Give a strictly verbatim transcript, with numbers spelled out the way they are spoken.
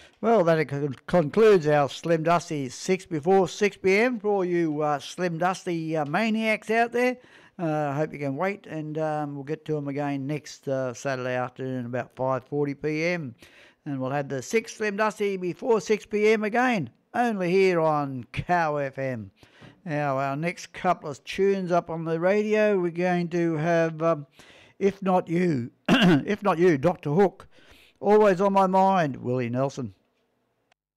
Well, that con- concludes our Slim Dusty six before six p m for all you uh, Slim Dusty uh, maniacs out there. I uh, hope you can wait, and um, we'll get to them again next uh, Saturday afternoon about five forty p m And we'll have the sixth Slim Dusty before six p m again, only here on Cow F M. Now, our next couple of tunes up on the radio, we're going to have um, If Not You, If Not You, Doctor Hook. Always on My Mind, Willie Nelson.